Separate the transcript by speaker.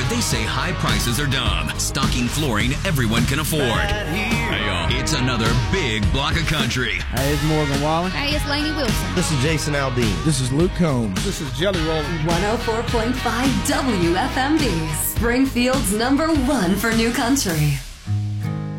Speaker 1: They say high prices are dumb. Stocking flooring everyone can afford. Hey, y'all. It's another big block of country.
Speaker 2: Hey, it's Morgan Wallen.
Speaker 3: Hey, it's Lainey Wilson.
Speaker 4: This is Jason Aldean.
Speaker 2: This is Luke Combs.
Speaker 5: This is Jelly Roll.
Speaker 6: 104.5 WFMD. Springfield's #1 for new country.